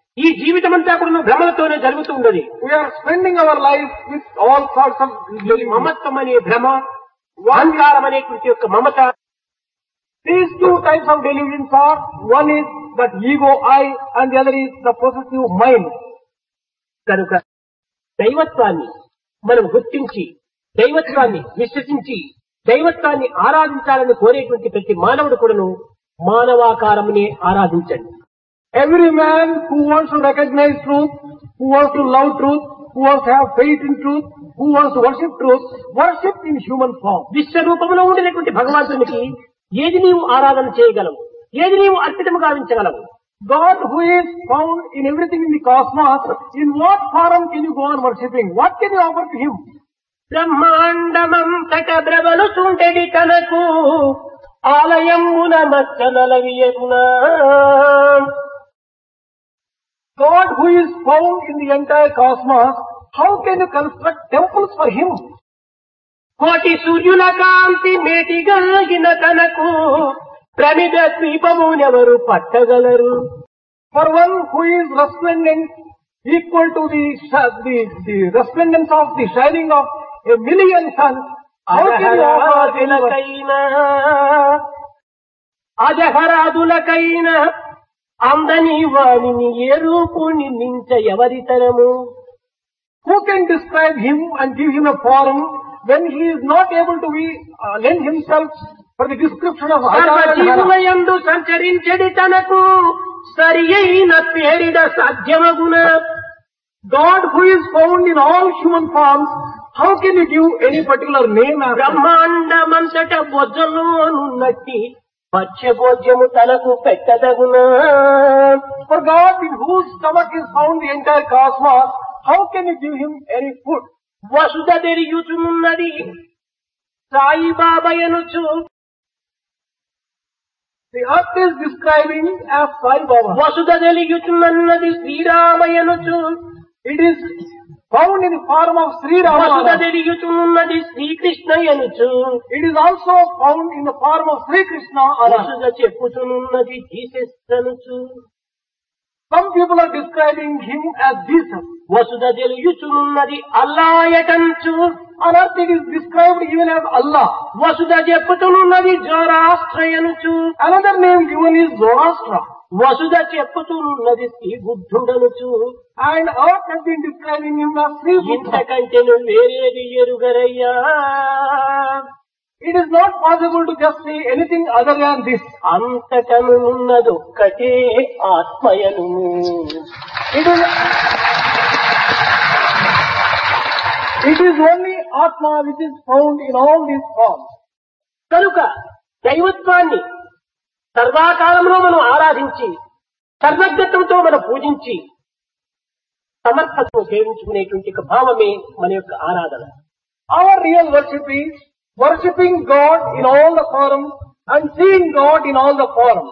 ఈ జీవితం అంతా కూడా భ్రమలతోనే జరుగుతూ ఉన్నది. We are spending our life with all sorts of మమత్వం అనే భ్రమ, అహంకారం అనేటువంటి యొక్క మమత. These two types of delusions are, one is that ego I and the other is the possessive mind. కనుక దైవత్వాన్ని మనం గుర్తించి, దైవత్వాన్ని విశ్వసించి, దైవత్వాన్ని ఆరాధించాలని కోరేటువంటి ప్రతి మానవుడు కూడాను మానవాకారమునే ఆరాధించండి. Every man who wants to recognize truth, who wants to love truth, who wants to have faith in truth, who wants to worship in human form. విశ్వరూపంలో ఉండినటువంటి భగవంతునికి ఏది నీవు ఆరాధన చేయగలవు, ఏది నీవు అర్పితము గావించగలవు? God who is found in everything in the cosmos, in what form can you go on worshipping? What can you offer to him? బ్రహ్మాండమంతట బ్రవలు సుండెడి తనకు ఆలయమున మచ్చనలవియగునా. God who is found in the entire cosmos, how can you construct temples for him? కోటి సూర్యుల కాంతి మేటిగలిగిన తనకు ప్రమిద ద్వీపమునెవరు పట్టగలరు? For one who is resplendent, equal to the resplendence of the shining of a million suns, how can you offer అజహరాదులకైనా అందని వాణిని ఏ రూపుని మించ ఎవరితరము? Who can describe him and give him a form when he is not able to lend himself for the description of జీవులయందు సంచరించడి తనకు సరి అయిన పేరిడ సాధ్యమగున. God who is found in all human forms, how can you give any particular name? బ్రహ్మాండమంతట బొజ్జలోనున్నట్టి పచ్చభోజ్యము తనకు పెట్టదగునా. For God in whose stomach is found the entire cosmos, how can you give him any food? Vasudha తెరియుచున్నది సాయిబాబయనుచు. The earth is describing as Sai Baba. Vasudha తెలియుచున్నది శ్రీరామయనుచు. It is found in the form of Sri Vasudha Rama. తెలియుచున్నది శ్రీకృష్ణయనుచు. It is also found in the form of Sri Krishna. వసుధ చెప్పుచున్నది జీసస్నుచు. Some people are describing him as Jesus. Vasudha తెలియుచున్నది అల్లాయటంచు. On earth it is described even as Allah. Vasudha చెప్పుతున్నది జోరాష్ట్రయనుచు. Another name given is Zoroastra. Vasudha చెప్పుతున్నది Shri బుద్ధుడనుచు. And earth has been describing him as Sri Buddha. ఇంతకంటేను వేరేది ఎరుగరయ్యా. It is not possible to just say anything other than this. అంతటను ఉన్నదొక్కటే ఆత్మయను. It is only Atma which is found in all these forms. కనుక దైవత్వాన్ని సర్వాకాలంలో మనం ఆరాధించి, సర్వజ్ఞత్వంతో మనం పూజించి, సమర్థతను సేవించుకునేటువంటి ఒక భావమే మన యొక్క ఆరాధన. Our real worship is worshipping God in all the forms and seeing God in all the forms.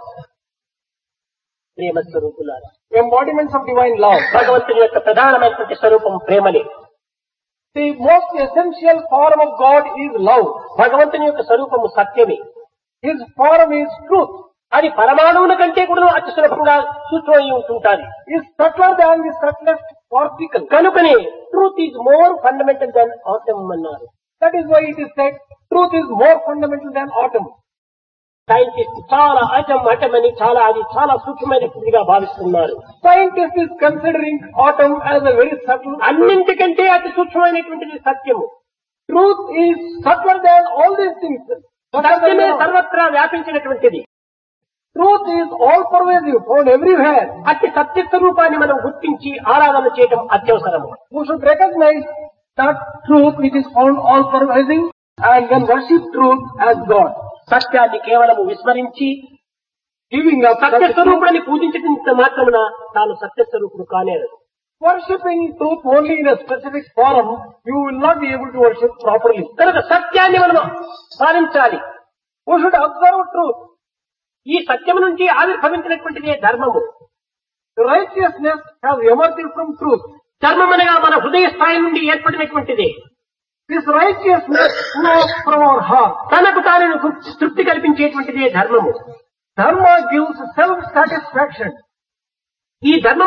ప్రేమ స్వరూపులారా, Embodiments of divine love. భగవంతుని యొక్క ప్రధానమైనటువంటి స్వరూపం ప్రేమనే. The most essential form of God is love. భగవంతుని యొక్క స్వరూపము సత్యమే. His form is truth. అది పరమాణువుల కంటే కూడా అతి సులభంగా సూత్రమై ఉంటుంటారు. Is subtler than the subtlest particle. కనుకనే truth is more fundamental than atom అన్నారు. That is why it is said truth is more fundamental than atom. Scientist చాలా అటం అని అది చాలా సూక్ష్మమైనదిగా భావిస్తున్నారు. Scientist is considering atom as a very subtle. అన్నింటికంటే అతి సూక్ష్మమైనటువంటిది సత్యము. Truth is subtler than all these things. సత్యమే సర్వత్రా వ్యాపించినటువంటిది. Truth is all pervasive, found everywhere. అతి సత్య స్వరూపాన్ని మనం గుర్తించి ఆరాధన చేయడం అత్యవసరము. We should recognize that truth which is found all pervasive and then worship truth as God. సత్యాన్ని కేవలము విస్మరించి Giving up సత్య స్వరూపాన్ని పూజించడం మాత్రమున తాను సత్య స్వరూపుడు కానేరు. worshipping truth only in a specific form, you will not be able to worship properly. కనుక సత్యాన్ని మనం పాలించాలి. We should observe truth. ఈ సత్యము నుంచి ఆవిర్భవించినటువంటిదే ధర్మము. Righteousness has emerged from truth. ధర్మం అనగా మన హృదయ స్థాయి నుండి ఏర్పడినటువంటిదే. This righteousness flows from our heart. తనకు తాను తృప్తి కల్పించేటువంటిదే ధర్మము. Dharma gives self-satisfaction. ఈ ధర్మం